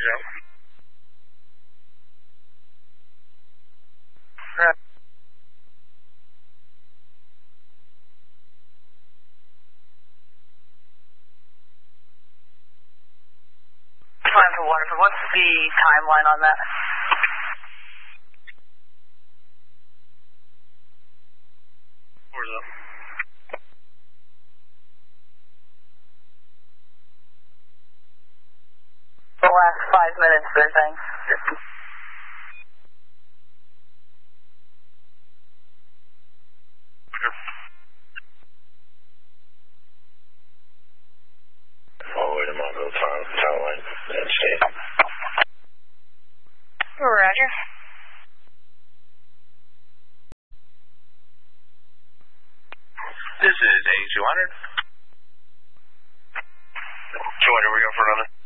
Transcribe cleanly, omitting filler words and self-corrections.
Joe. Right. Fine for Waterford. What's the timeline on that? Where's up? The last 5 minutes, they're saying. All the way to Mongo Town Line, State. Roger. This is A200. 200, we're going for another.